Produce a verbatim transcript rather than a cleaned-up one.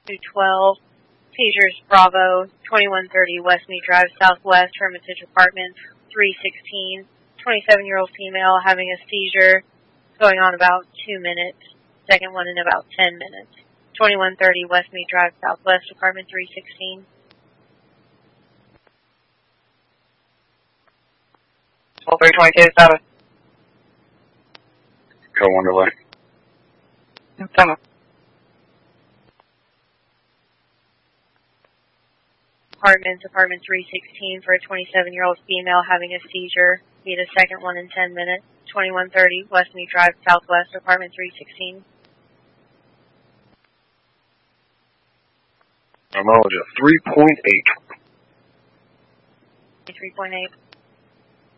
two twelve, seizures Bravo, twenty-one thirty Westmead Drive Southwest, Hermitage Apartments, three sixteen, twenty-seven-year-old female having a seizure, going on about two minutes, second one in about ten minutes. twenty-one thirty Westmead Drive Southwest, Apartment three sixteen. twelve three twenty-two, seven. Go underway. seven. Apartments, apartment three sixteen for a twenty-seven-year-old female having a seizure. Need a second one in ten minutes. twenty-one thirty Westmead Drive Southwest, apartment three sixteen. I'm on to three point eight. three point eight.